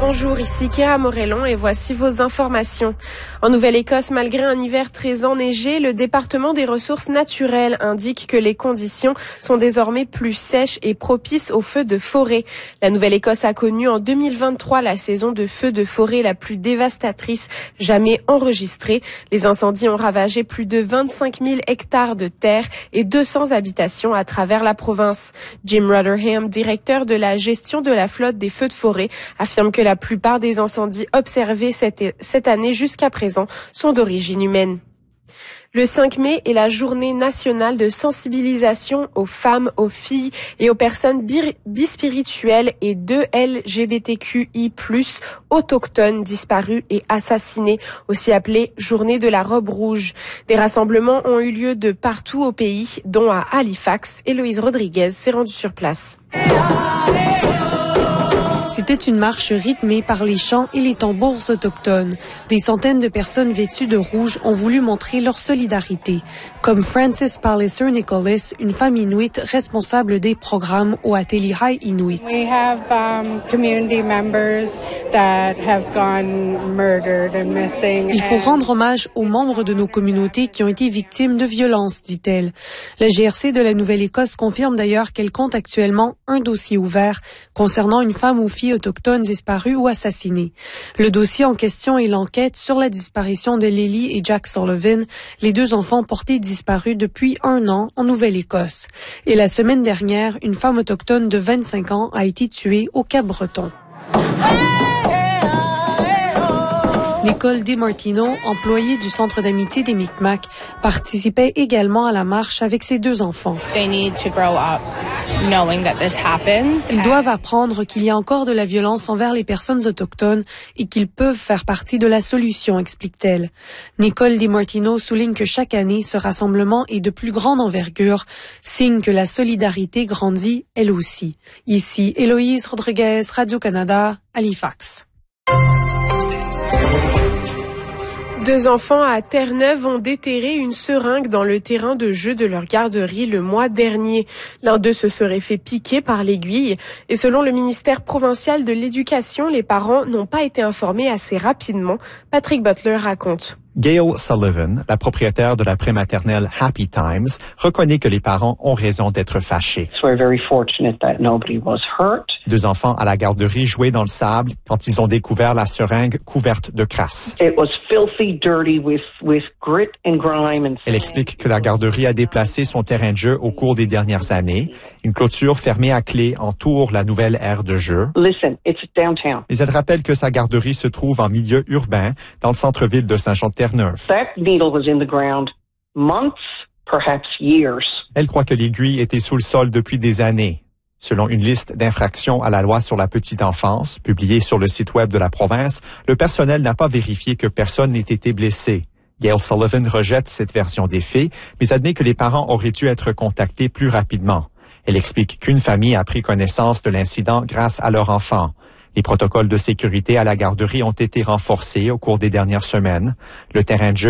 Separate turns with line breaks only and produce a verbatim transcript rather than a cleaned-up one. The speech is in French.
Bonjour, ici Kéra Morellon et voici vos informations. En Nouvelle-Écosse, malgré un hiver très enneigé, le département des ressources naturelles indique que les conditions sont désormais plus sèches et propices aux feux de forêt. La Nouvelle-Écosse a connu en deux mille vingt-trois la saison de feux de forêt la plus dévastatrice jamais enregistrée. Les incendies ont ravagé plus de vingt-cinq mille hectares de terre et deux cents habitations à travers la province. Jim Rotherham, directeur de la gestion de la flotte des feux de forêt, affirme que la plupart des incendies observés cette, cette année jusqu'à présent sont d'origine humaine. Le cinq mai est la journée nationale de sensibilisation aux femmes, aux filles et aux personnes bispirituelles et de L G B T Q I plus, autochtones disparus et assassinés, aussi appelée journée de la robe rouge. Des rassemblements ont eu lieu de partout au pays, dont à Halifax. Héloïse Rodriguez s'est rendue sur place.
C'était une marche rythmée par les chants et les tambours autochtones. Des centaines de personnes vêtues de rouge ont voulu montrer leur solidarité, comme Frances Palliser Nicholas, une femme inuit responsable des programmes au Atelihai Inuit.
We have um, community members that have gone murdered and missing.
Il faut rendre hommage aux membres de nos communautés qui ont été victimes de violences, dit-elle. La G R C de la Nouvelle-Écosse confirme d'ailleurs qu'elle compte actuellement un dossier ouvert concernant une femme ou fille autochtones disparus ou assassinés. Le dossier en question est l'enquête sur la disparition de Lily et Jack Sullivan, les deux enfants portés disparus depuis un an en Nouvelle-Écosse. Et la semaine dernière, une femme autochtone de vingt-cinq ans a été tuée au Cap-Breton. Nicole DiMartino, employée du Centre d'amitié des Micmacs, participait également à la marche avec ses deux enfants.
Ils
doivent apprendre qu'il y a encore de la violence envers les personnes autochtones et qu'ils peuvent faire partie de la solution, explique-t-elle. Nicole DiMartino souligne que chaque année, ce rassemblement est de plus grande envergure, signe que la solidarité grandit elle aussi. Ici, Héloïse Rodriguez, Radio-Canada, Halifax.
Deux enfants à Terre-Neuve ont déterré une seringue dans le terrain de jeu de leur garderie le mois dernier. L'un d'eux se serait fait piquer par l'aiguille et selon le ministère provincial de l'Éducation, les parents n'ont pas été informés assez rapidement. Patrick Butler raconte.
Gail Sullivan, la propriétaire de la prématernelle Happy Times, reconnaît que les parents ont raison d'être fâchés. Deux enfants à la garderie jouaient dans le sable quand ils ont découvert la seringue couverte de crasse. Elle explique que la garderie a déplacé son terrain de jeu au cours des dernières années. Une clôture fermée à clé entoure la nouvelle aire de jeu.
Listen, it's downtown.
Mais elle rappelle que sa garderie se trouve en milieu urbain, dans le centre-ville de Saint-Jean-de-Terre-Neuve.
That needle was in the ground months, perhaps years.
Elle croit que l'aiguille était sous le sol depuis des années. Selon une liste d'infractions à la loi sur la petite enfance, publiée sur le site web de la province, le personnel n'a pas vérifié que personne n'ait été blessé. Gail Sullivan rejette cette version des faits, mais admet que les parents auraient dû être contactés plus rapidement. Elle explique qu'une famille a pris connaissance de l'incident grâce à leur enfant. Les protocoles de sécurité à la garderie ont été renforcés au cours des dernières semaines. Le terrain de jeu